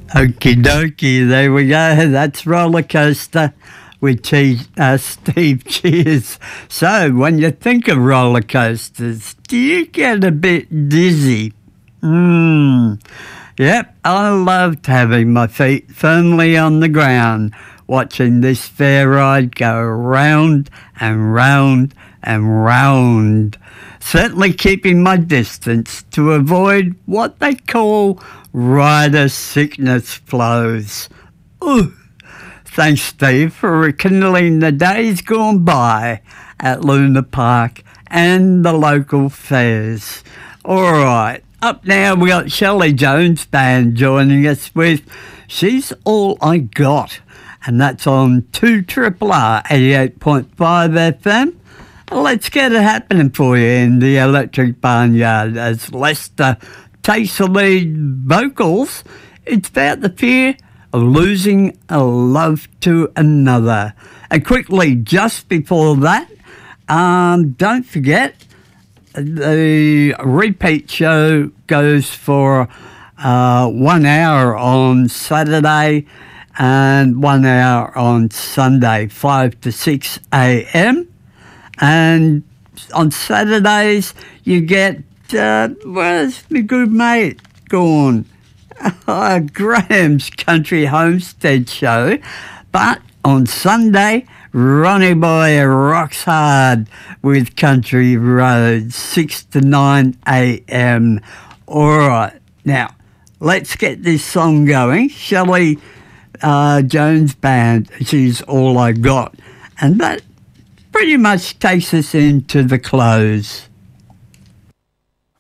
Okie dokie, there we go. That's Roller Coaster with Steve Cheers. So, when you think of roller coasters, do you get a bit dizzy? Yep, I loved having my feet firmly on the ground, watching this fair ride go round and round and round. Certainly keeping my distance to avoid what they call rider sickness flows. Ooh. Thanks, Steve, for rekindling the days gone by at Luna Park and the local fairs. All right, up now we got Shelley Jones Band joining us with She's All I Got, and that's on 2RRR 88.5 FM. Let's get it happening for you in the Electric Barnyard as Lester takes the lead vocals. It's about the fear of losing a love to another. And quickly, just before that, don't forget, the repeat show goes for 1 hour on Saturday and 1 hour on Sunday, 5 to 6 a.m. And on Saturdays, you get, where's my good mate gone? Graham's Country Homestead Show. But on Sunday, Ronnie Boy rocks hard with Country Roads, 6 to 9 a.m. All right, now, let's get this song going. Shelley Jones Band, She's All I Got. And that pretty much takes us into the close.